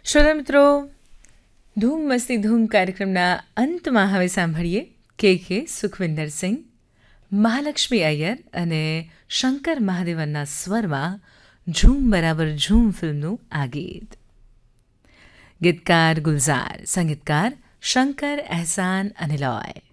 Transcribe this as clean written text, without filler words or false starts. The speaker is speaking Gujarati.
શ્રોતા મિત્રો, ધૂમ મસ્તી ધૂમ કાર્યક્રમના અંતમાં હવે સાંભળીએ કે સુખવિંદર સિંહ, મહાલક્ષ્મી અય્યર અને શંકર મહાદેવનના સ્વરમાં ઝૂમ બરાબર ઝૂમ ફિલ્મનું આ ગીત. ગીતકાર ગુલઝાર, સંગીતકાર શંકર, અહેસાન અને લોય.